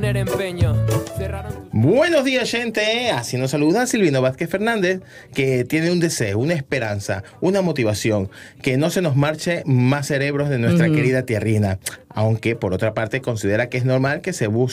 poner empeño. Buenos días, gente. Así nos saluda Silvino Vázquez Fernández, que tiene un deseo, una esperanza, una motivación, que no se nos marche más cerebros de nuestra querida tierrina. Aunque, por otra parte, considera que es normal que se busque